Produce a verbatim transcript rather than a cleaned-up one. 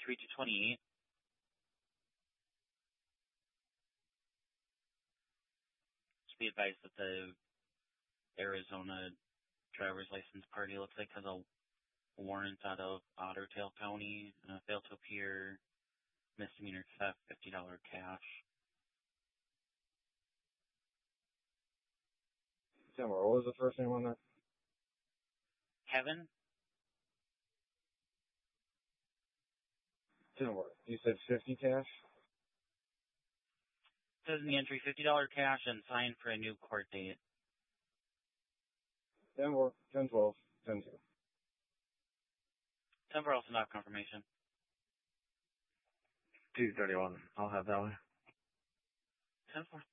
three two twenty-eight. Just be advised that the Arizona driver's license party looks like has a warrant out of Otter Tail County, uh, failed to appear, misdemeanor theft, fifty dollars cash. Tim, what was the first name on that? Kevin? Tim, you said fifty cash? It says in the entry fifty dollars cash and signed for a new court date. ten four, ten twelve, ten two. ten four also not confirmation. two thirty-one. I'll have that one. ten four.